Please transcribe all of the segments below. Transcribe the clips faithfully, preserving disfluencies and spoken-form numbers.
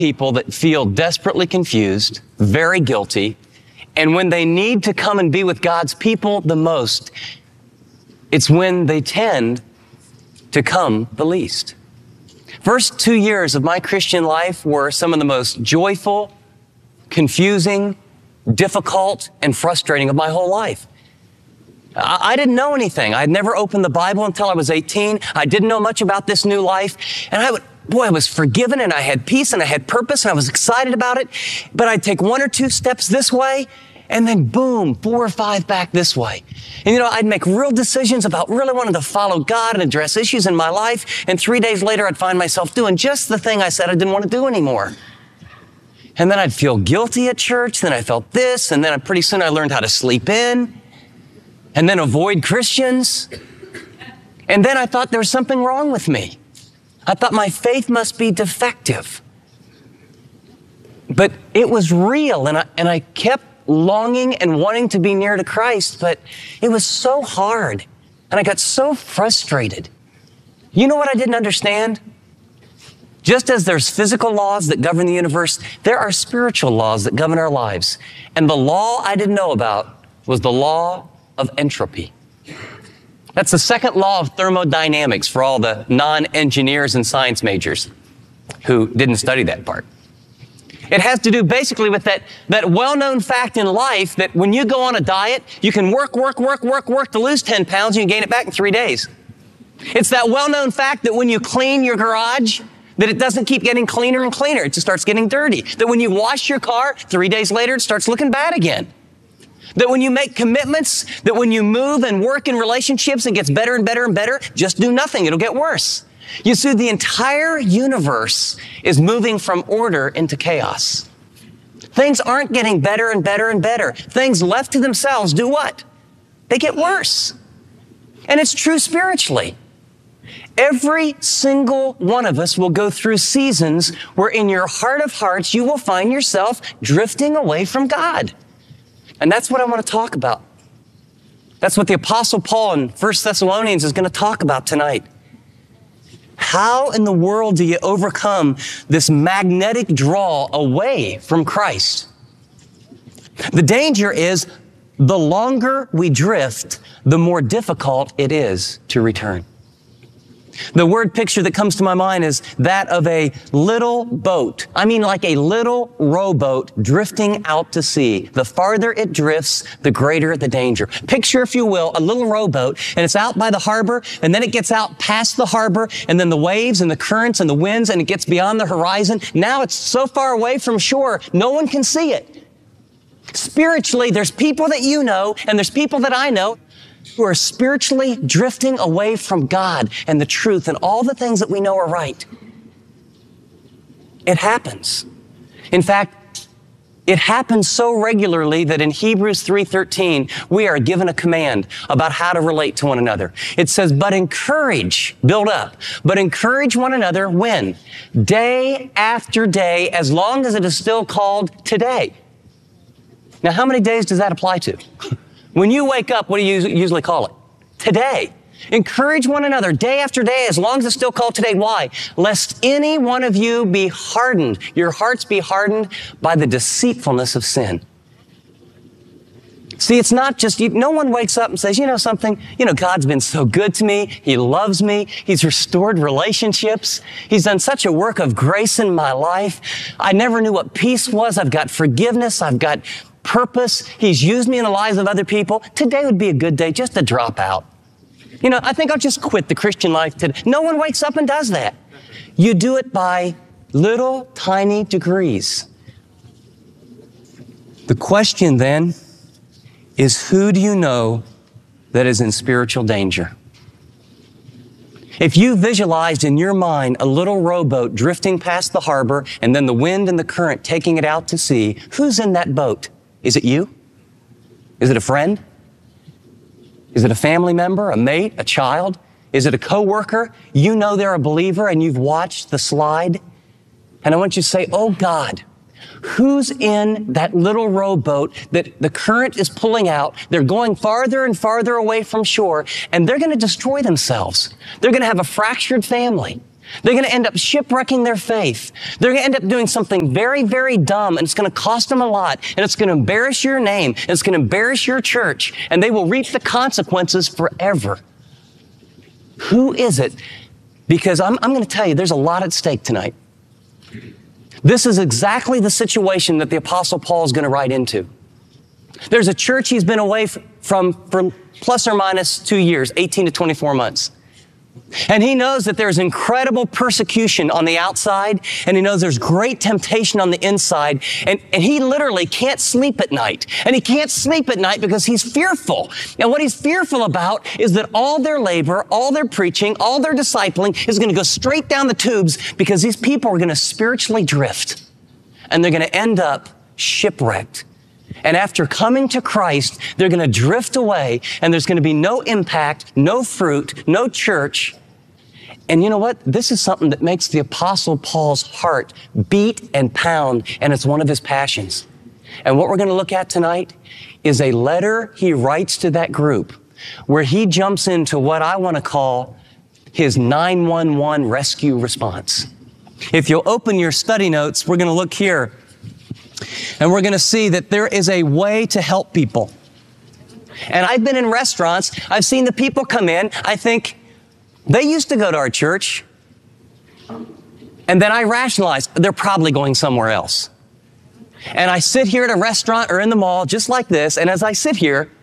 People that feel desperately confused, very guilty, and when they need to come and be with God's people the most, it's when they tend to come the least. First two years of my Christian life were some of the most joyful, confusing, difficult, and frustrating of my whole life. I, I didn't know anything. I'd never opened the Bible until I was eighteen. I didn't know much about this new life, and I would Boy, I was forgiven and I had peace and I had purpose and I was excited about it. But I'd take one or two steps this way and then boom, four or five back this way. And you know, I'd make real decisions about really wanting to follow God and address issues in my life. And three days later, I'd find myself doing just the thing I said I didn't want to do anymore. And then I'd feel guilty at church. Then I felt this. And then pretty soon I learned how to sleep in and then avoid Christians. And then I thought there was something wrong with me. I thought my faith must be defective. But it was real, and I, and I kept longing and wanting to be near to Christ, but it was so hard, and I got so frustrated. You know what I didn't understand? Just as there's physical laws that govern the universe, there are spiritual laws that govern our lives. And the law I didn't know about was the law of entropy. That's the second law of thermodynamics for all the non-engineers and science majors who didn't study that part. It has to do basically with that, that well-known fact in life that when you go on a diet, you can work, work, work, work, work to lose ten pounds and you gain it back in three days. It's that well-known fact that when you clean your garage, that it doesn't keep getting cleaner and cleaner. It just starts getting dirty. That when you wash your car, three days later, it starts looking bad again. That when you make commitments, that when you move and work in relationships, it gets better and better and better. Just do nothing. It'll get worse. You see, the entire universe is moving from order into chaos. Things aren't getting better and better and better. Things left to themselves do what? They get worse. And it's true spiritually. Every single one of us will go through seasons where in your heart of hearts, you will find yourself drifting away from God. And that's what I want to talk about. That's what the Apostle Paul in First Thessalonians is going to talk about tonight. How in the world do you overcome this magnetic draw away from Christ? The danger is the longer we drift, the more difficult it is to return. The word picture that comes to my mind is that of a little boat. I mean, like a little rowboat drifting out to sea. The farther it drifts, the greater the danger. Picture, if you will, a little rowboat, and it's out by the harbor, and then it gets out past the harbor, and then the waves and the currents and the winds, and it gets beyond the horizon. Now it's so far away from shore, no one can see it. Spiritually, there's people that you know, and there's people that I know, who are spiritually drifting away from God and the truth and all the things that we know are right. It happens. In fact, it happens so regularly that in Hebrews three thirteen, we are given a command about how to relate to one another. It says, but encourage, build up, but encourage one another when? Day after day, as long as it is still called today. Now, how many days does that apply to? When you wake up, what do you usually call it? Today. Encourage one another day after day, as long as it's still called today. Why? Lest any one of you be hardened, your hearts be hardened by the deceitfulness of sin. See, it's not just, you, no one wakes up and says, you know something, you know, God's been so good to me. He loves me. He's restored relationships. He's done such a work of grace in my life. I never knew what peace was. I've got forgiveness. I've got purpose. He's used me in the lives of other people. Today would be a good day just to drop out. You know, I think I'll just quit the Christian life today. No one wakes up and does that. You do it by little tiny degrees. The question then is, who do you know that is in spiritual danger? If you visualized in your mind a little rowboat drifting past the harbor and then the wind and the current taking it out to sea, who's in that boat? Is it you? Is it a friend? Is it a family member, a mate, a child? Is it a coworker? You know they're a believer and you've watched the slide. And I want you to say, oh God, who's in that little rowboat that the current is pulling out? They're going farther and farther away from shore, and they're going to destroy themselves. They're going to have a fractured family. They're going to end up shipwrecking their faith. They're going to end up doing something very, very dumb, and it's going to cost them a lot, and it's going to embarrass your name, and it's going to embarrass your church, and they will reap the consequences forever. Who is it? Because I'm, I'm going to tell you, there's a lot at stake tonight. This is exactly the situation that the Apostle Paul is going to write into. There's a church he's been away from for plus or minus two years, eighteen to twenty-four months. And he knows that there's incredible persecution on the outside, and he knows there's great temptation on the inside, and, and he literally can't sleep at night. And he can't sleep at night because he's fearful. And what he's fearful about is that all their labor, all their preaching, all their discipling is going to go straight down the tubes because these people are going to spiritually drift, and they're going to end up shipwrecked. And after coming to Christ, they're going to drift away, and there's going to be no impact, no fruit, no church. And you know what? This is something that makes the Apostle Paul's heart beat and pound, and it's one of his passions. And what we're going to look at tonight is a letter he writes to that group where he jumps into what I want to call his nine one one rescue response. If you'll open your study notes, we're going to look here. And we're going to see that there is a way to help people. And I've been in restaurants. I've seen the people come in. I think they used to go to our church. And then I rationalize they're probably going somewhere else. And I sit here at a restaurant or in the mall just like this. And as I sit here,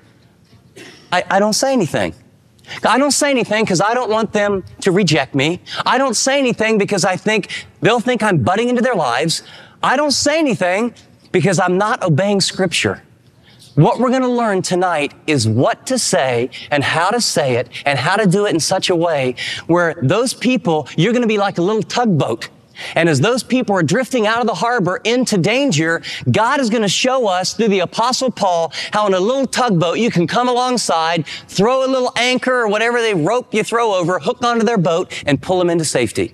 I, I don't say anything. I don't say anything because I don't want them to reject me. I don't say anything because I think they'll think I'm butting into their lives. I don't say anything because I'm not obeying Scripture. What we're going to learn tonight is what to say and how to say it and how to do it in such a way where those people, you're going to be like a little tugboat. And as those people are drifting out of the harbor into danger, God is going to show us through the Apostle Paul how in a little tugboat you can come alongside, throw a little anchor or whatever they rope you throw over, hook onto their boat, and pull them into safety.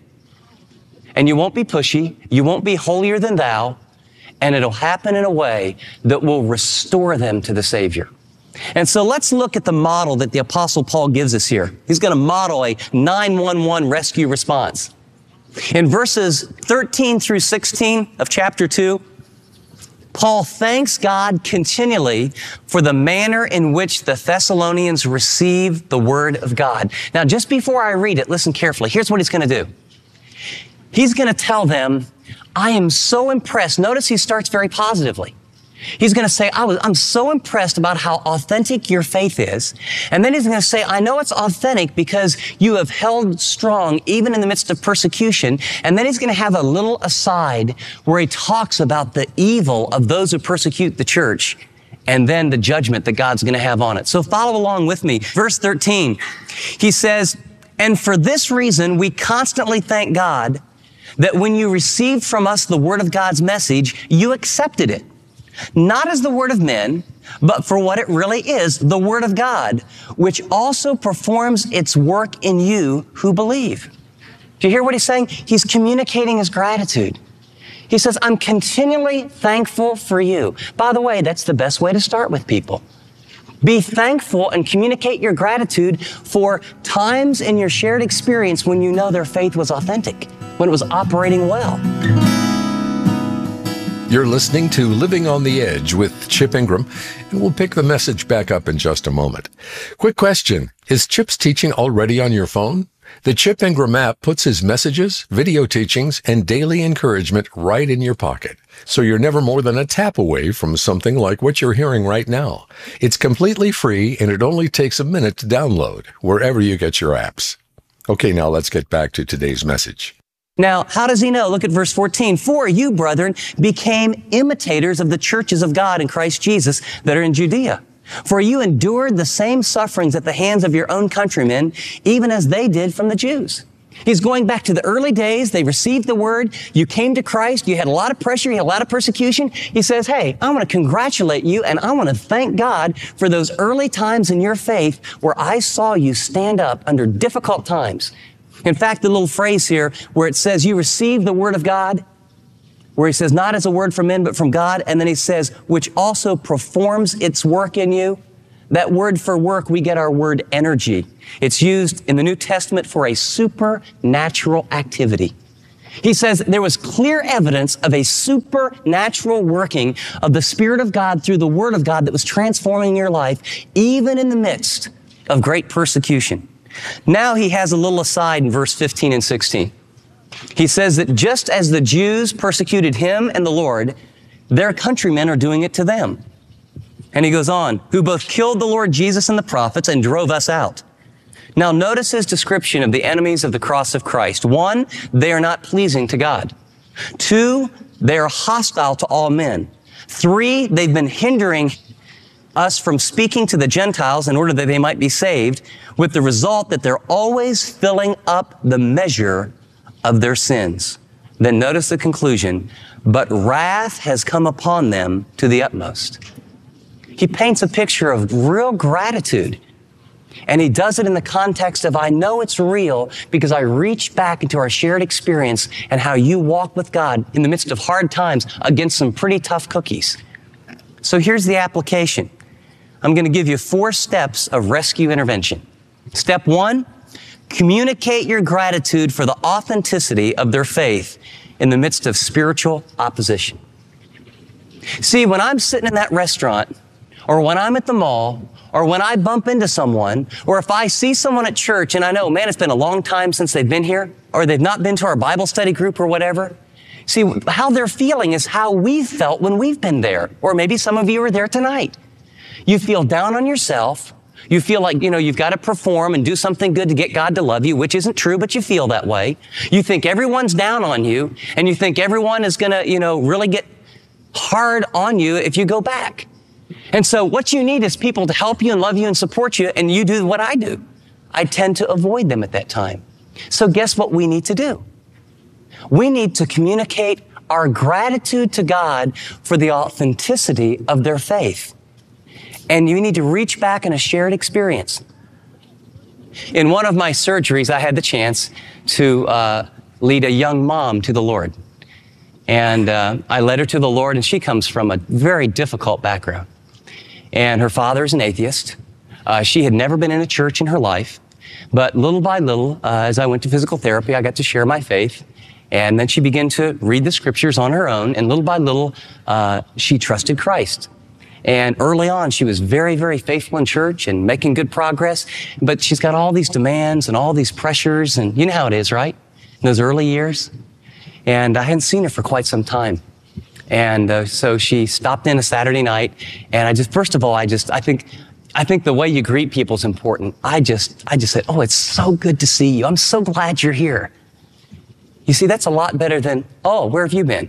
And you won't be pushy. You won't be holier than thou. And it'll happen in a way that will restore them to the Savior. And so let's look at the model that the Apostle Paul gives us here. He's going to model a nine one one rescue response. In verses thirteen through sixteen of chapter two, Paul thanks God continually for the manner in which the Thessalonians received the Word of God. Now, just before I read it, listen carefully. Here's what he's going to do. He's going to tell them, I am so impressed. Notice he starts very positively. He's going to say, I was, I'm so impressed about how authentic your faith is. And then he's going to say, I know it's authentic because you have held strong even in the midst of persecution. And then he's going to have a little aside where he talks about the evil of those who persecute the church and then the judgment that God's going to have on it. So follow along with me. Verse thirteen, he says, and for this reason, we constantly thank God that when you received from us the word of God's message, you accepted it. Not as the word of men, but for what it really is, the word of God, which also performs its work in you who believe. Do you hear what he's saying? He's communicating his gratitude. He says, I'm continually thankful for you. By the way, that's the best way to start with people. Be thankful and communicate your gratitude for times in your shared experience when you know their faith was authentic, when it was operating well. You're listening to Living on the Edge with Chip Ingram, and we'll pick the message back up in just a moment. Quick question. Is Chip's teaching already on your phone? The Chip Ingram app puts his messages, video teachings, and daily encouragement right in your pocket, so you're never more than a tap away from something like what you're hearing right now. It's completely free, and it only takes a minute to download wherever you get your apps. Okay, now let's get back to today's message. Now, how does he know? Look at verse fourteen. For you, brethren, became imitators of the churches of God in Christ Jesus that are in Judea. For you endured the same sufferings at the hands of your own countrymen, even as they did from the Jews. He's going back to the early days. They received the word. You came to Christ. You had a lot of pressure. You had a lot of persecution. He says, hey, I want to congratulate you, and I want to thank God for those early times in your faith where I saw you stand up under difficult times. In fact, the little phrase here where it says you received the word of God, where he says not as a word from men, but from God, and then he says, which also performs its work in you. That word for work, we get our word energy. It's used in the New Testament for a supernatural activity. He says there was clear evidence of a supernatural working of the Spirit of God through the Word of God that was transforming your life, even in the midst of great persecution. Now he has a little aside in verse fifteen and sixteen. He says that just as the Jews persecuted him and the Lord, their countrymen are doing it to them. And he goes on, who both killed the Lord Jesus and the prophets and drove us out. Now notice his description of the enemies of the cross of Christ. One, they are not pleasing to God. Two, they are hostile to all men. Three, they've been hindering us from speaking to the Gentiles in order that they might be saved, with the result that they're always filling up the measure of their sins. Then notice the conclusion, but wrath has come upon them to the utmost. He paints a picture of real gratitude. And he does it in the context of, I know it's real because I reach back into our shared experience and how you walk with God in the midst of hard times against some pretty tough cookies. So here's the application. I'm going to give you four steps of rescue intervention. Step one, communicate your gratitude for the authenticity of their faith in the midst of spiritual opposition. See, when I'm sitting in that restaurant, or when I'm at the mall, or when I bump into someone, or if I see someone at church and I know, man, it's been a long time since they've been here, or they've not been to our Bible study group or whatever. See, how they're feeling is how we've felt when we've been there. Or maybe some of you are there tonight. You feel down on yourself. You feel like, you know, you've got to perform and do something good to get God to love you, which isn't true, but you feel that way. You think everyone's down on you, and you think everyone is going to, you know, really get hard on you if you go back. And so what you need is people to help you and love you and support you, and you do what I do. I tend to avoid them at that time. So guess what we need to do? We need to communicate our gratitude to God for the authenticity of their faith. And you need to reach back in a shared experience. In one of my surgeries, I had the chance to uh, lead a young mom to the Lord. And uh, I led her to the Lord, and she comes from a very difficult background. And her father is an atheist. Uh, she had never been in a church in her life. But little by little, uh, as I went to physical therapy, I got to share my faith. And then she began to read the scriptures on her own. And little by little, uh, she trusted Christ. And early on, she was very, very faithful in church and making good progress. But she's got all these demands and all these pressures. And you know how it is, right? In those early years. And I hadn't seen her for quite some time. And uh, so she stopped in a Saturday night. And I just, first of all, I just, I think, I think the way you greet people is important. I just, I just said, oh, it's so good to see you. I'm so glad you're here. You see, that's a lot better than, oh, where have you been?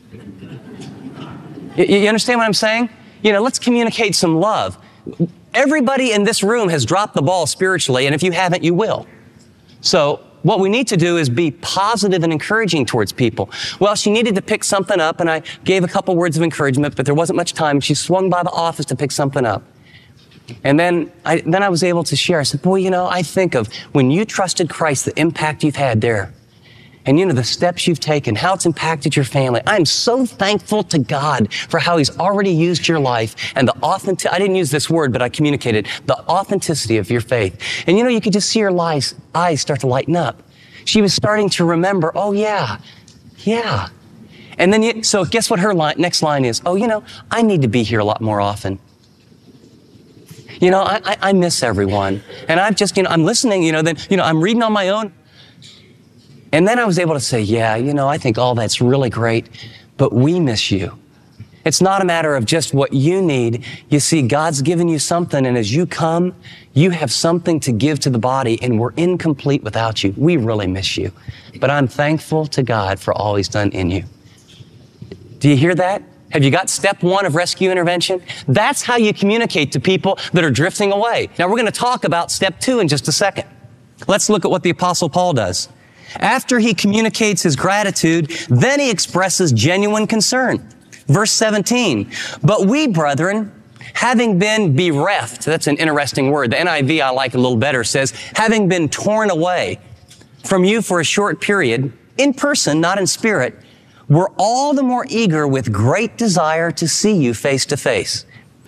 You, you understand what I'm saying? You know, let's communicate some love. Everybody in this room has dropped the ball spiritually, and if you haven't, you will. So what we need to do is be positive and encouraging towards people. Well, she needed to pick something up, and I gave a couple words of encouragement, but there wasn't much time. She swung by the office to pick something up. And then I, then I was able to share. I said, boy, you know, I think of when you trusted Christ, the impact you've had there. And, you know, the steps you've taken, how it's impacted your family. I'm so thankful to God for how He's already used your life and the authentic, I didn't use this word, but I communicated the authenticity of your faith. And, you know, you could just see her eyes, eyes start to lighten up. She was starting to remember, oh, yeah, yeah. And then, you, so guess what her line, next line is? Oh, you know, I need to be here a lot more often. You know, I, I, I miss everyone. And I've just, you know, I'm listening, you know, then, you know, I'm reading on my own. And then I was able to say, yeah, you know, I think all that's really great, but we miss you. It's not a matter of just what you need. You see, God's given you something, and as you come, you have something to give to the body, and we're incomplete without you. We really miss you. But I'm thankful to God for all He's done in you. Do you hear that? Have you got step one of rescue intervention? That's how you communicate to people that are drifting away. Now, we're going to talk about step two in just a second. Let's look at what the Apostle Paul does. After he communicates his gratitude, then he expresses genuine concern. Verse seventeen, but we, brethren, having been bereft, that's an interesting word. The N I V I like a little better, says, having been torn away from you for a short period, in person, not in spirit, we're all the more eager with great desire to see you face to face.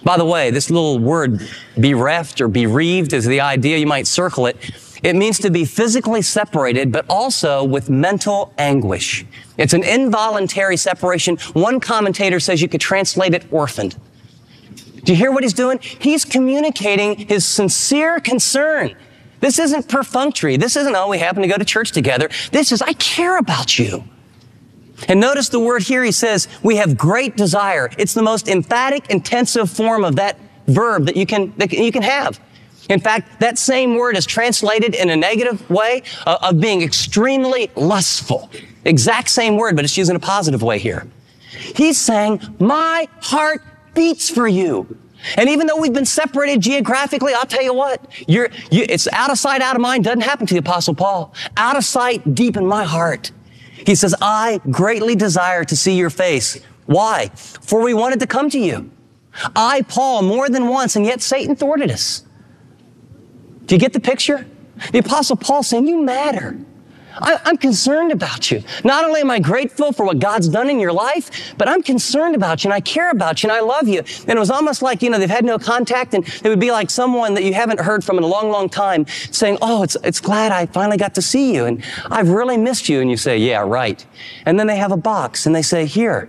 By the way, this little word, bereft or bereaved, is the idea. You might circle it. It means to be physically separated, but also with mental anguish. It's an involuntary separation. One commentator says you could translate it orphaned. Do you hear what he's doing? He's communicating his sincere concern. This isn't perfunctory. This isn't, oh, we happen to go to church together. This is, I care about you. And notice the word here, he says, we have great desire. It's the most emphatic, intensive form of that verb that you can, that you can have. In fact, that same word is translated in a negative way uh, of being extremely lustful. Exact same word, but it's used in a positive way here. He's saying, my heart beats for you. And even though we've been separated geographically, I'll tell you what, you're, you, it's out of sight, out of mind. Doesn't happen to the Apostle Paul. Out of sight, deep in my heart. He says, I greatly desire to see your face. Why? For we wanted to come to you. I, Paul, more than once, and yet Satan thwarted us. Do you get the picture? The Apostle Paul saying, you matter. I, I'm concerned about you. Not only am I grateful for what God's done in your life, but I'm concerned about you, and I care about you, and I love you. And it was almost like, you know, they've had no contact, and it would be like someone that you haven't heard from in a long, long time saying, oh, it's, it's glad I finally got to see you, and I've really missed you. And you say, yeah, right. And then they have a box, and they say, here.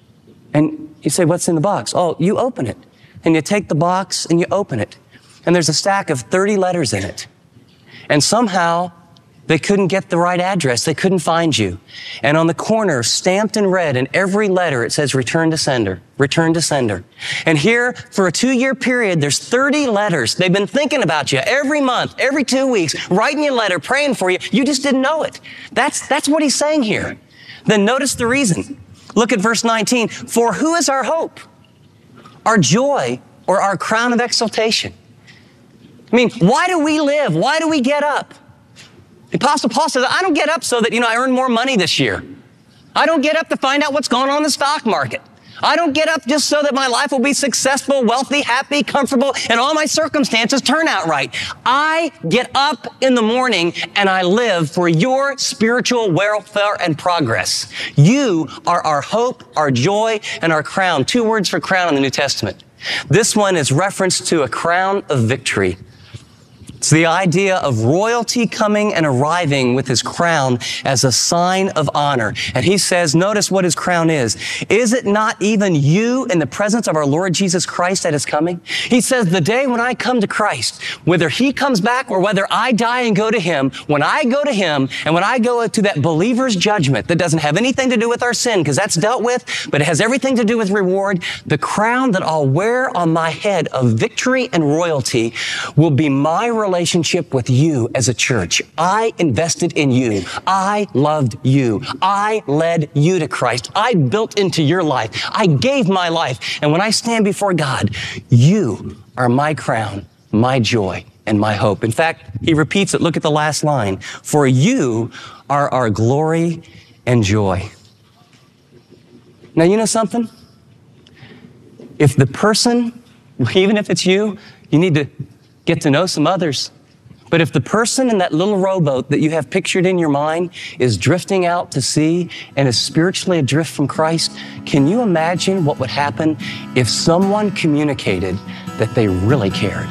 And you say, what's in the box? Oh, you open it. And you take the box, and you open it. And there's a stack of thirty letters in it. And somehow, they couldn't get the right address. They couldn't find you. And on the corner, stamped in red, in every letter, it says, return to sender, return to sender. And here, for a two-year period, there's thirty letters. They've been thinking about you every month, every two weeks, writing you a letter, praying for you. You just didn't know it. That's, that's what he's saying here. Then notice the reason. Look at verse nineteen. For who is our hope, our joy, or our crown of exaltation? I mean, why do we live? Why do we get up? The Apostle Paul says, I don't get up so that, you know, I earn more money this year. I don't get up to find out what's going on in the stock market. I don't get up just so that my life will be successful, wealthy, happy, comfortable, and all my circumstances turn out right. I get up in the morning and I live for your spiritual welfare and progress. You are our hope, our joy, and our crown. Two words for crown in the New Testament. This one is reference to a crown of victory. It's the idea of royalty coming and arriving with his crown as a sign of honor. And he says, notice what his crown is. Is it not even you in the presence of our Lord Jesus Christ that is coming? He says, the day when I come to Christ, whether he comes back or whether I die and go to him, when I go to him and when I go to that believer's judgment that doesn't have anything to do with our sin, because that's dealt with, but it has everything to do with reward, the crown that I'll wear on my head of victory and royalty will be my relationship relationship with you as a church. I invested in you. I loved you. I led you to Christ. I built into your life. I gave my life. And when I stand before God, you are my crown, my joy, and my hope. In fact, he repeats it. Look at the last line. For you are our glory and joy. Now, you know something? If the person, even if it's you, you need to get to know some others. But if the person in that little rowboat that you have pictured in your mind is drifting out to sea and is spiritually adrift from Christ, can you imagine what would happen if someone communicated that they really cared?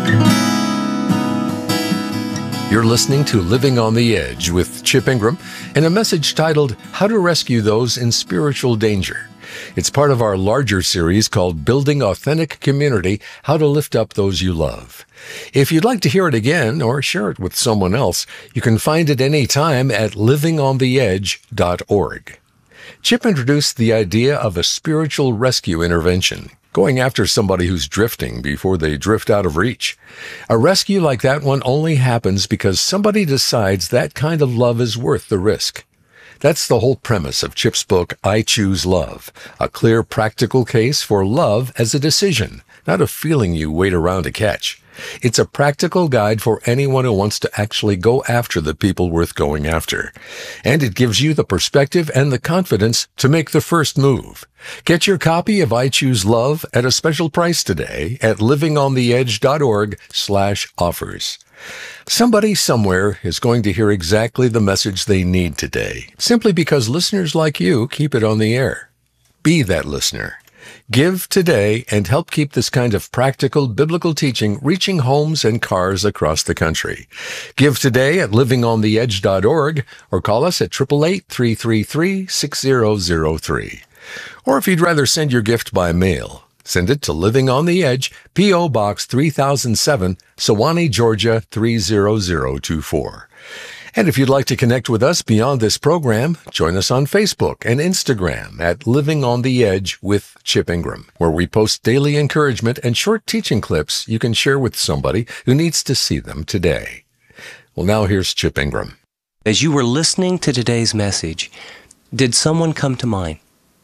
You're listening to Living on the Edge with Chip Ingram and a message titled, How to Rescue Those in Spiritual Danger. It's part of our larger series called Building Authentic Community, How to Lift Up Those You Love. If you'd like to hear it again or share it with someone else, you can find it anytime at living on the edge dot org. Chip introduced the idea of a spiritual rescue intervention, going after somebody who's drifting before they drift out of reach. A rescue like that one only happens because somebody decides that kind of love is worth the risk. That's the whole premise of Chip's book, I Choose Love, a clear, practical case for love as a decision, not a feeling you wait around to catch. It's a practical guide for anyone who wants to actually go after the people worth going after. And it gives you the perspective and the confidence to make the first move. Get your copy of I Choose Love at a special price today at living on the edge dot org slash offers. Somebody somewhere is going to hear exactly the message they need today, simply because listeners like you keep it on the air. Be that listener. Give today and help keep this kind of practical biblical teaching reaching homes and cars across the country. Give today at living on the edge dot org or call us at eight eight eight, three three three, six zero zero three. Or if you'd rather send your gift by mail, send it to Living on the Edge, P O. Box three thousand seven, Sewanee, Georgia three zero zero two four. And if you'd like to connect with us beyond this program, join us on Facebook and Instagram at Living on the Edge with Chip Ingram, where we post daily encouragement and short teaching clips you can share with somebody who needs to see them today. Well, now here's Chip Ingram. As you were listening to today's message, did someone come to mind?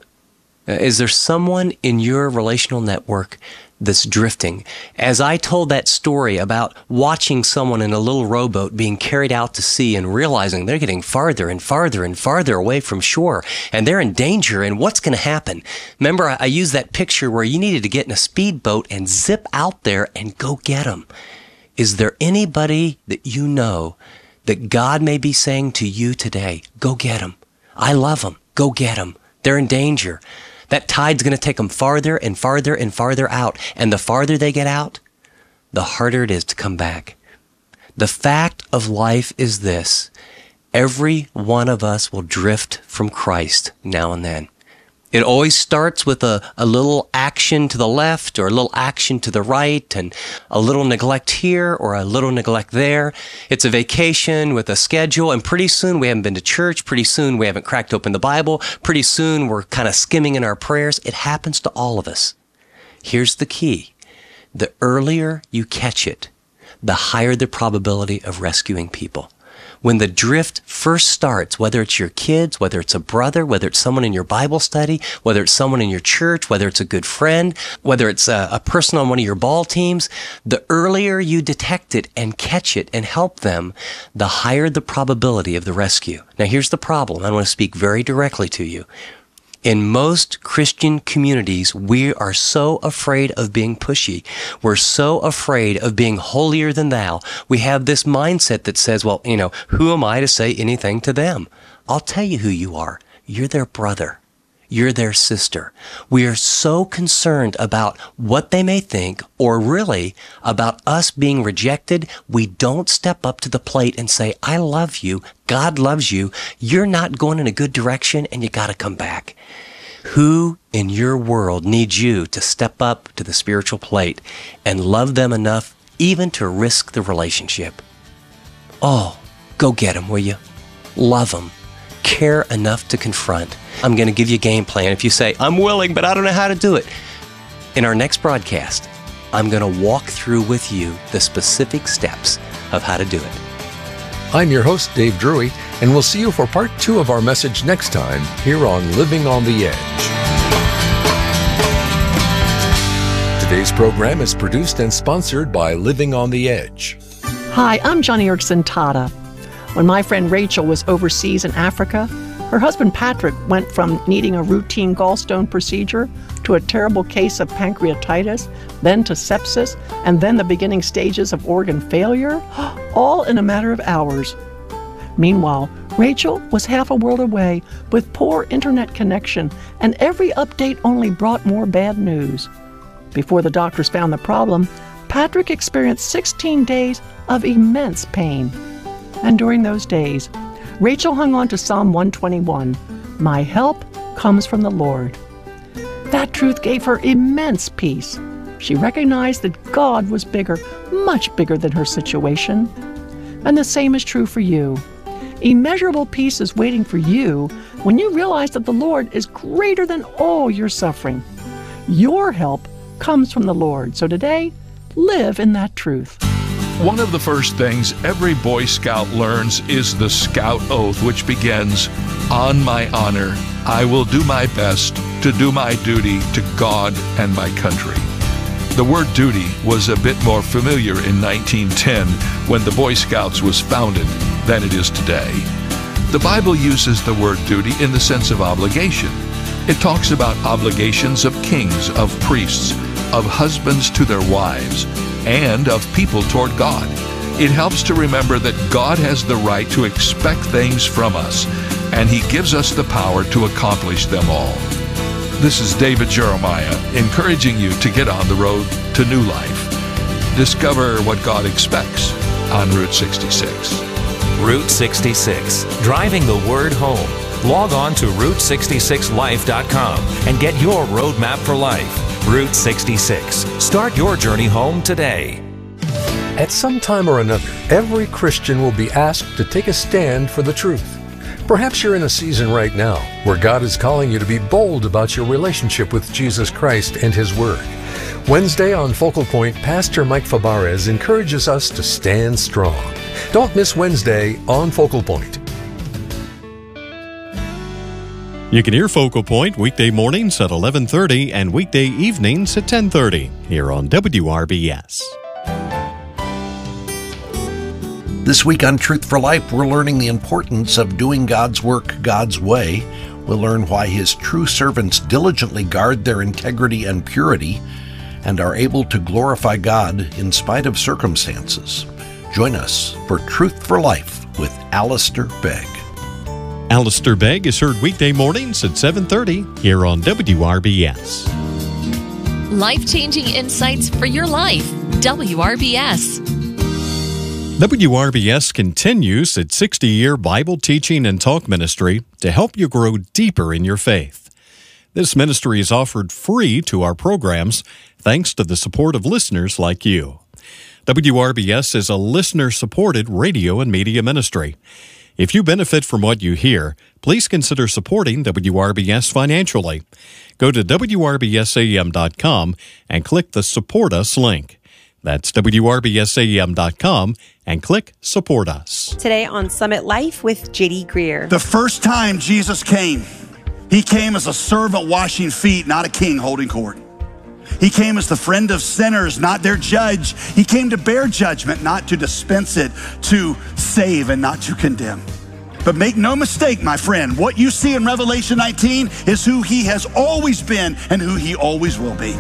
Is there someone in your relational network that's drifting? As I told that story about watching someone in a little rowboat being carried out to sea and realizing they're getting farther and farther and farther away from shore and they're in danger and what's going to happen? Remember, I, I used that picture where you needed to get in a speedboat and zip out there and go get them. Is there anybody that you know that God may be saying to you today, go get them. I love them. Go get them. They're in danger. That tide's going to take them farther and farther and farther out. And the farther they get out, the harder it is to come back. The fact of life is this. Every one of us will drift from Christ now and then. It always starts with a, a little action to the left or a little action to the right and a little neglect here or a little neglect there. It's a vacation with a schedule, and pretty soon we haven't been to church. Pretty soon we haven't cracked open the Bible. Pretty soon we're kind of skimming in our prayers. It happens to all of us. Here's the key. The earlier you catch it, the higher the probability of rescuing people. When the drift first starts, whether it's your kids, whether it's a brother, whether it's someone in your Bible study, whether it's someone in your church, whether it's a good friend, whether it's a, a person on one of your ball teams, the earlier you detect it and catch it and help them, the higher the probability of the rescue. Now here's the problem. I want to speak very directly to you. In most Christian communities, we are so afraid of being pushy. We're so afraid of being holier than thou. We have this mindset that says, well, you know, who am I to say anything to them? I'll tell you who you are. You're their brother. You're their sister. We are so concerned about what they may think, or really about us being rejected, we don't step up to the plate and say, I love you, God loves you, you're not going in a good direction, and you got to come back. Who in your world needs you to step up to the spiritual plate and love them enough even to risk the relationship? Oh, go get them, will you? Love them. Care enough to confront. I'm going to give you a game plan. If you say, I'm willing, but I don't know how to do it. In our next broadcast, I'm going to walk through with you the specific steps of how to do it. I'm your host, Dave Drury, and we'll see you for part two of our message next time here on Living on the Edge. Today's program is produced and sponsored by Living on the Edge. Hi, I'm Joni Eareckson Tada. When my friend Rachel was overseas in Africa, her husband Patrick went from needing a routine gallstone procedure to a terrible case of pancreatitis, then to sepsis, and then the beginning stages of organ failure, all in a matter of hours. Meanwhile, Rachel was half a world away with poor internet connection, and every update only brought more bad news. Before the doctors found the problem, Patrick experienced sixteen days of immense pain. And during those days, Rachel hung on to Psalm one twenty-one, my help comes from the Lord. That truth gave her immense peace. She recognized that God was bigger, much bigger than her situation. And the same is true for you. Immeasurable peace is waiting for you when you realize that the Lord is greater than all your suffering. Your help comes from the Lord. So today, live in that truth. One of the first things every Boy Scout learns is the Scout Oath, which begins, on my honor, I will do my best to do my duty to God and my country. The word duty was a bit more familiar in nineteen ten when the Boy Scouts was founded than it is today. The Bible uses the word duty in the sense of obligation. It talks about obligations of kings, of priests, of husbands to their wives, and of people toward God. It helps to remember that God has the right to expect things from us, and He gives us the power to accomplish them all. This is David Jeremiah, encouraging you to get on the road to new life. Discover what God expects on Route sixty-six. Route sixty-six, driving the word home. Log on to route sixty-six life dot com and get your roadmap for life. Route sixty-six. Start your journey home today. At some time or another, every Christian will be asked to take a stand for the truth. Perhaps you're in a season right now where God is calling you to be bold about your relationship with Jesus Christ and His Word. Wednesday on Focal Point, Pastor Mike Fabarez encourages us to stand strong. Don't miss Wednesday on Focal Point. You can hear Focal Point weekday mornings at eleven thirty and weekday evenings at ten thirty here on W R B S. This week on Truth for Life, we're learning the importance of doing God's work God's way. We'll learn why His true servants diligently guard their integrity and purity and are able to glorify God in spite of circumstances. Join us for Truth for Life with Alistair Begg. Alistair Begg is heard weekday mornings at seven thirty here on W R B S. Life-changing insights for your life. W R B S. W R B S continues its sixty-year Bible teaching and talk ministry to help you grow deeper in your faith. This ministry is offered free to our programs thanks to the support of listeners like you. W R B S is a listener-supported radio and media ministry. If you benefit from what you hear, please consider supporting W R B S financially. Go to W R B S A M dot com and click the Support Us link. That's W R B S A M dot com and click Support Us. Today on Summit Life with J D Greer. The first time Jesus came, He came as a servant washing feet, not a king holding court. He came as the friend of sinners, not their judge. He came to bear judgment, not to dispense it, to save and not to condemn. But make no mistake, my friend, what you see in Revelation nineteen is who He has always been and who He always will be.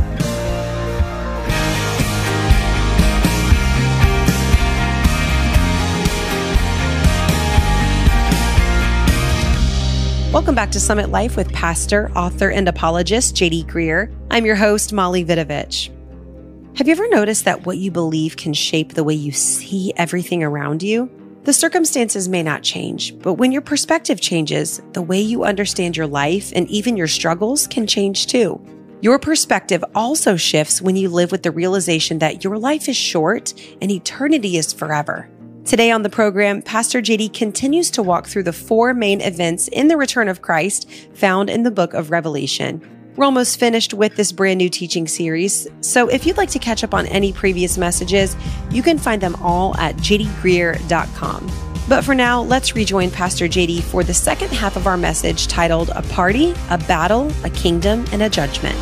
Welcome back to Summit Life with pastor, author, and apologist J D Greer. I'm your host, Molly Vidovich. Have you ever noticed that what you believe can shape the way you see everything around you? The circumstances may not change, but when your perspective changes, the way you understand your life and even your struggles can change too. Your perspective also shifts when you live with the realization that your life is short and eternity is forever. Today on the program, Pastor J D continues to walk through the four main events in the return of Christ found in the book of Revelation. We're almost finished with this brand new teaching series, so if you'd like to catch up on any previous messages, you can find them all at j d greer dot com. But for now, let's rejoin Pastor J D for the second half of our message titled A Party, a Battle, a Kingdom, and a Judgment.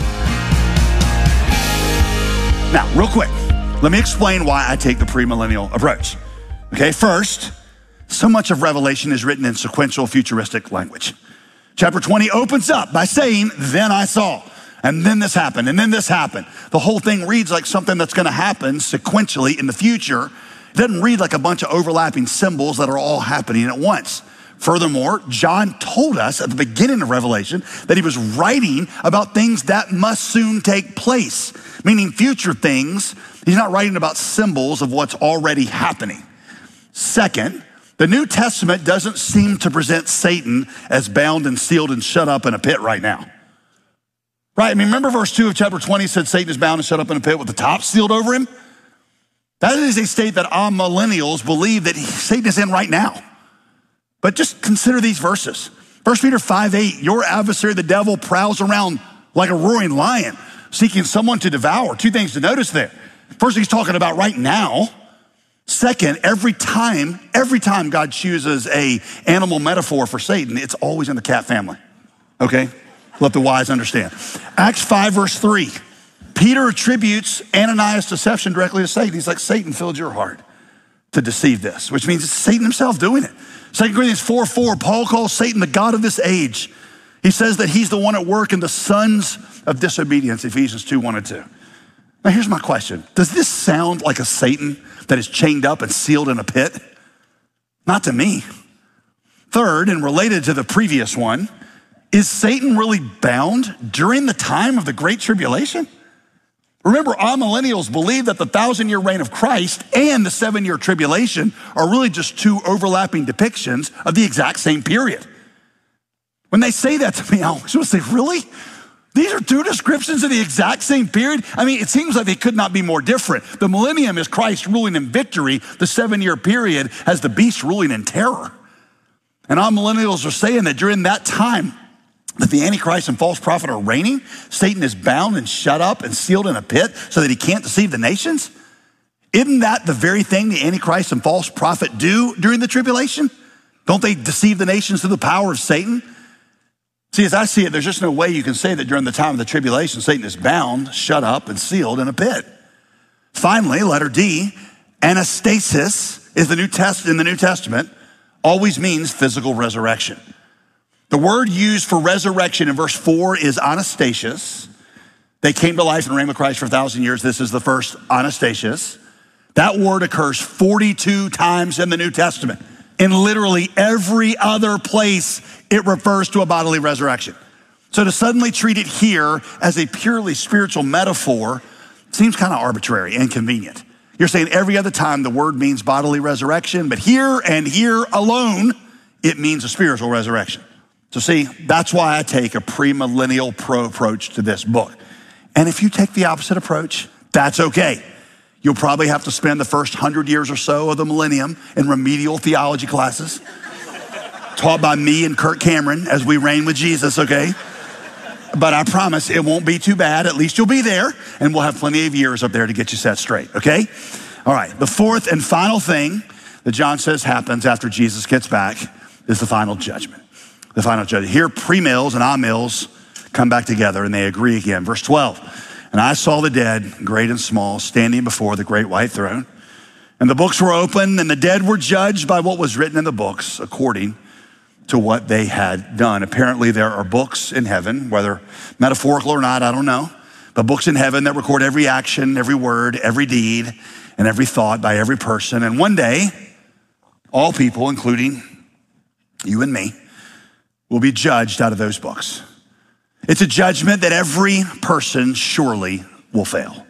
Now, real quick, let me explain why I take the premillennial approach. Okay, first, so much of Revelation is written in sequential futuristic language. Chapter twenty opens up by saying, then I saw, and then this happened, and then this happened. The whole thing reads like something that's going to happen sequentially in the future. It doesn't read like a bunch of overlapping symbols that are all happening at once. Furthermore, John told us at the beginning of Revelation that he was writing about things that must soon take place, meaning future things. He's not writing about symbols of what's already happening. Second, the New Testament doesn't seem to present Satan as bound and sealed and shut up in a pit right now. Right? I mean, remember verse two of chapter twenty said Satan is bound and shut up in a pit with the top sealed over him? That is a state that our millennials believe that Satan is in right now. But just consider these verses. First Peter five eight, your adversary, the devil, prowls around like a roaring lion, seeking someone to devour. Two things to notice there. First, he's talking about right now. Second, every time, every time God chooses a animal metaphor for Satan, it's always in the cat family, okay? Let the wise understand. Acts five verse three, Peter attributes Ananias' deception directly to Satan. He's like, Satan filled your heart to deceive this, which means it's Satan himself doing it. Second Corinthians four four, Paul calls Satan the god of this age. He says that he's the one at work in the sons of disobedience, Ephesians two one and two. Now here's my question. Does this sound like a Satan that is chained up and sealed in a pit? Not to me. Third, and related to the previous one, is Satan really bound during the time of the Great Tribulation? Remember, amillennials believe that the thousand-year reign of Christ and the seven-year tribulation are really just two overlapping depictions of the exact same period. When they say that to me, I always want to say, really? These are two descriptions of the exact same period? I mean, it seems like they could not be more different. The millennium is Christ ruling in victory. The seven-year period has the beast ruling in terror. And amillennials are saying that during that time, that the Antichrist and false prophet are reigning, Satan is bound and shut up and sealed in a pit so that he can't deceive the nations. Isn't that the very thing the Antichrist and false prophet do during the tribulation? Don't they deceive the nations through the power of Satan? See, as I see it, there's just no way you can say that during the time of the tribulation, Satan is bound, shut up, and sealed in a pit. Finally, letter D, anastasis is the New Test in the New Testament, always means physical resurrection. The word used for resurrection in verse four is anastasios. They came to life and reigned with Christ for a thousand years. This is the first anastasios. That word occurs forty-two times in the New Testament. In literally every other place, it refers to a bodily resurrection. So to suddenly treat it here as a purely spiritual metaphor seems kind of arbitrary and convenient. You're saying every other time the word means bodily resurrection, but here and here alone, it means a spiritual resurrection. So see, that's why I take a premillennial pro approach to this book. And if you take the opposite approach, that's okay. You'll probably have to spend the first hundred years or so of the millennium in remedial theology classes, taught by me and Kirk Cameron as we reign with Jesus, okay? But I promise it won't be too bad. At least you'll be there, and we'll have plenty of years up there to get you set straight, okay? All right, the fourth and final thing that John says happens after Jesus gets back is the final judgment. The final judgment. Here, premills and amills come back together, and they agree again. Verse twelve. And I saw the dead, great and small, standing before the great white throne. And the books were opened, and the dead were judged by what was written in the books, according to what they had done. Apparently, there are books in heaven, whether metaphorical or not, I don't know. But books in heaven that record every action, every word, every deed, and every thought by every person. And one day, all people, including you and me, will be judged out of those books. It's a judgment that every person surely will fail.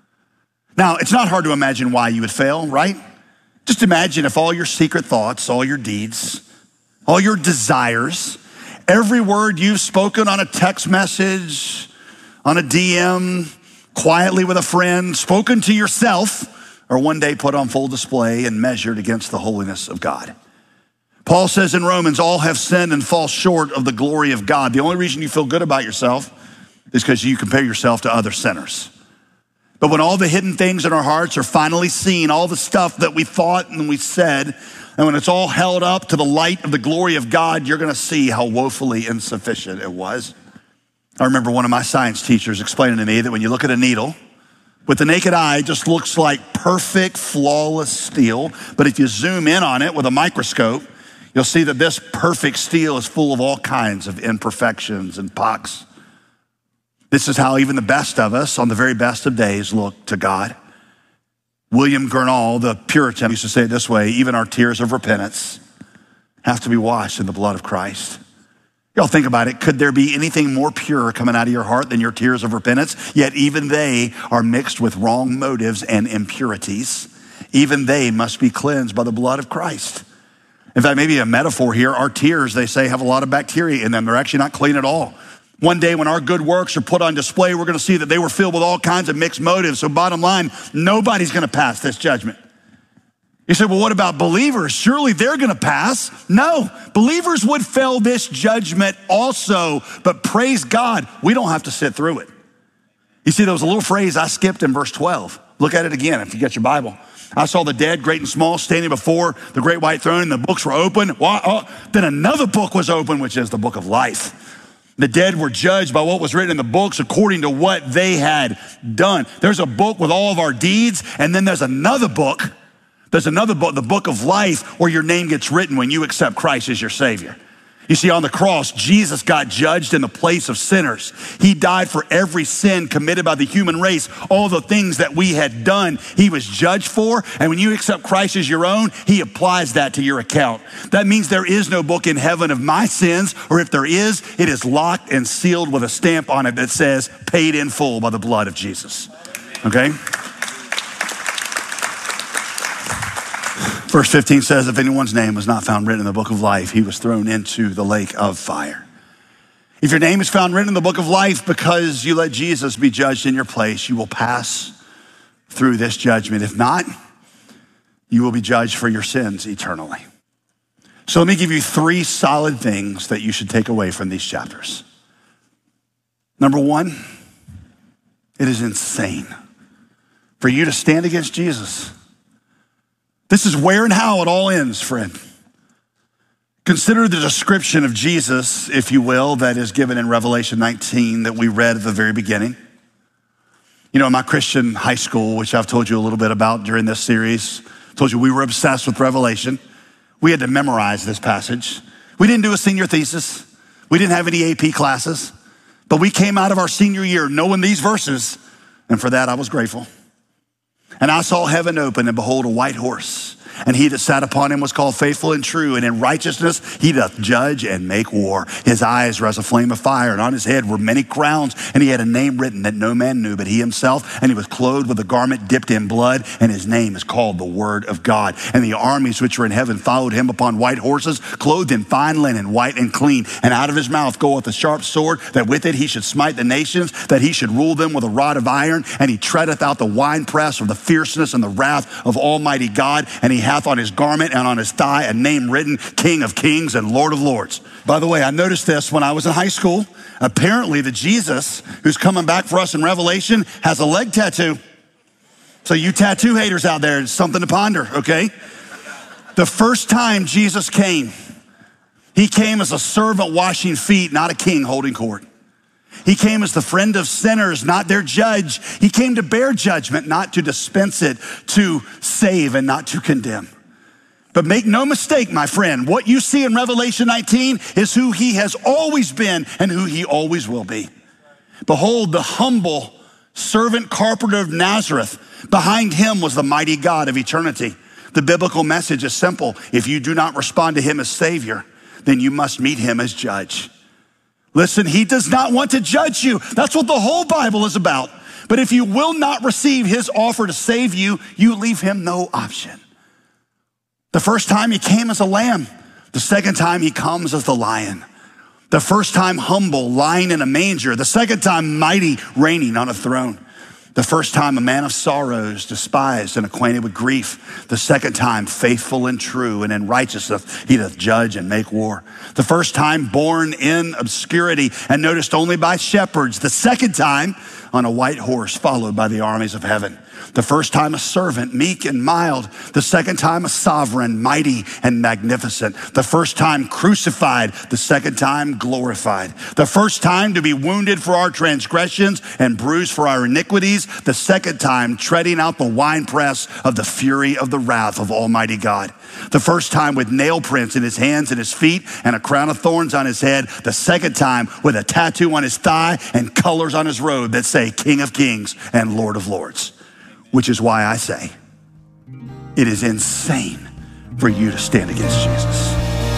Now, it's not hard to imagine why you would fail, right? Just imagine if all your secret thoughts, all your deeds, all your desires, every word you've spoken on a text message, on a D M, quietly with a friend, spoken to yourself, are one day put on full display and measured against the holiness of God. Paul says in Romans, all have sinned and fall short of the glory of God. The only reason you feel good about yourself is because you compare yourself to other sinners. But when all the hidden things in our hearts are finally seen, all the stuff that we thought and we said, and when it's all held up to the light of the glory of God, you're gonna see how woefully insufficient it was. I remember one of my science teachers explaining to me that when you look at a needle, with the naked eye, it just looks like perfect, flawless steel. But if you zoom in on it with a microscope, you'll see that this perfect steel is full of all kinds of imperfections and pocks. This is how even the best of us on the very best of days look to God. William Gurnall, the Puritan, used to say it this way, even our tears of repentance have to be washed in the blood of Christ. Y'all think about it. Could there be anything more pure coming out of your heart than your tears of repentance? Yet even they are mixed with wrong motives and impurities. Even they must be cleansed by the blood of Christ. In fact, maybe a metaphor here, our tears, they say, have a lot of bacteria in them. They're actually not clean at all. One day when our good works are put on display, we're going to see that they were filled with all kinds of mixed motives. So bottom line, nobody's going to pass this judgment. You say, well, what about believers? Surely they're going to pass. No, believers would fail this judgment also, but praise God, we don't have to sit through it. You see, there was a little phrase I skipped in verse twelve. Look at it again if you get your Bible. I saw the dead, great and small, standing before the great white throne, and the books were open. Well, oh, then another book was open, which is the book of life. The dead were judged by what was written in the books according to what they had done. There's a book with all of our deeds, and then there's another book. There's another book, the book of life, where your name gets written when you accept Christ as your Savior. You see, on the cross, Jesus got judged in the place of sinners. He died for every sin committed by the human race. All the things that we had done, he was judged for. And when you accept Christ as your own, he applies that to your account. That means there is no book in heaven of my sins, or if there is, it is locked and sealed with a stamp on it that says paid in full by the blood of Jesus. Okay? Verse fifteen says, if anyone's name was not found written in the book of life, he was thrown into the lake of fire. If your name is found written in the book of life because you let Jesus be judged in your place, you will pass through this judgment. If not, you will be judged for your sins eternally. So let me give you three solid things that you should take away from these chapters. Number one, it is insane for you to stand against Jesus. This is where and how it all ends, friend. Consider the description of Jesus, if you will, that is given in Revelation nineteen that we read at the very beginning. You know, in my Christian high school, which I've told you a little bit about during this series, told you we were obsessed with Revelation. We had to memorize this passage. We didn't do a senior thesis. We didn't have any A P classes, but we came out of our senior year knowing these verses, and for that I was grateful. And I saw heaven open, and behold, a white horse. And he that sat upon him was called Faithful and True, and in righteousness he doth judge and make war. His eyes were as a flame of fire, and on his head were many crowns, and he had a name written that no man knew but he himself, and he was clothed with a garment dipped in blood, and his name is called the Word of God. And the armies which were in heaven followed him upon white horses, clothed in fine linen, white and clean. And out of his mouth goeth a sharp sword, that with it he should smite the nations, that he should rule them with a rod of iron, and he treadeth out the winepress of the fierceness and the wrath of Almighty God, and he hath on his garment and on his thigh a name written, King of Kings and Lord of Lords. By the way, I noticed this when I was in high school. Apparently the Jesus who's coming back for us in Revelation has a leg tattoo. So you tattoo haters out there, it's something to ponder, okay? The first time Jesus came, he came as a servant washing feet, not a king holding court. He came as the friend of sinners, not their judge. He came to bear judgment, not to dispense it, to save and not to condemn. But make no mistake, my friend, what you see in Revelation nineteen is who he has always been and who he always will be. Behold, the humble servant carpenter of Nazareth. Behind him was the mighty God of eternity. The biblical message is simple. If you do not respond to him as Savior, then you must meet him as judge. Listen, he does not want to judge you. That's what the whole Bible is about. But if you will not receive his offer to save you, you leave him no option. The first time he came as a lamb. The second time he comes as the lion. The first time humble, lying in a manger. The second time mighty, reigning on a throne. The first time a man of sorrows, despised and acquainted with grief. The second time faithful and true, and in righteousness he doth judge and make war. The first time born in obscurity and noticed only by shepherds. The second time on a white horse followed by the armies of heaven. The first time a servant, meek and mild. The second time a sovereign, mighty and magnificent. The first time crucified. The second time glorified. The first time to be wounded for our transgressions and bruised for our iniquities. The second time treading out the winepress of the fury of the wrath of Almighty God. The first time with nail prints in his hands and his feet and a crown of thorns on his head. The second time with a tattoo on his thigh and colors on his robe that say King of Kings and Lord of Lords. Which is why I say it is insane for you to stand against Jesus.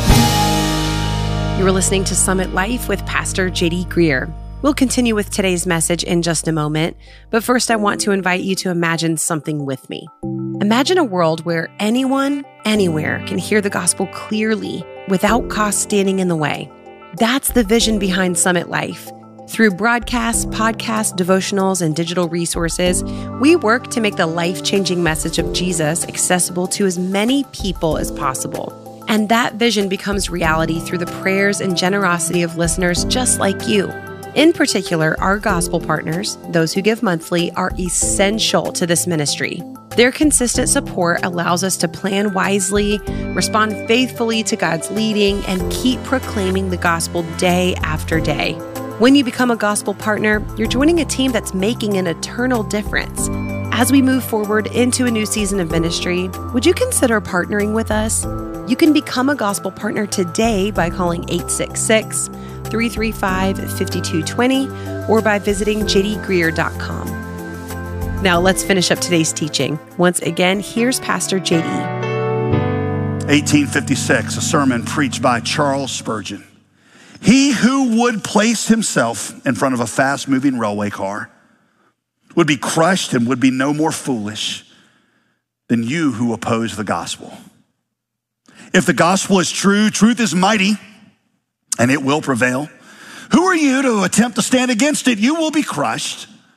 You are listening to Summit Life with Pastor J D Greer. We'll continue with today's message in just a moment, but first I want to invite you to imagine something with me. Imagine a world where anyone, anywhere can hear the gospel clearly without cost standing in the way. That's the vision behind Summit Life. Through broadcasts, podcasts, devotionals, and digital resources, we work to make the life-changing message of Jesus accessible to as many people as possible. And that vision becomes reality through the prayers and generosity of listeners just like you. In particular, our gospel partners, those who give monthly, are essential to this ministry. Their consistent support allows us to plan wisely, respond faithfully to God's leading, and keep proclaiming the gospel day after day. When you become a gospel partner, you're joining a team that's making an eternal difference. As we move forward into a new season of ministry, would you consider partnering with us? You can become a gospel partner today by calling eight six six, three three five, five two two zero or by visiting j d greer dot com. Now let's finish up today's teaching. Once again, here's Pastor J D. eighteen fifty-six, a sermon preached by Charles Spurgeon. He who would place himself in front of a fast-moving railway car would be crushed and would be no more foolish than you who oppose the gospel. If the gospel is true, truth is mighty, and it will prevail. Who are you to attempt to stand against it? You will be crushed.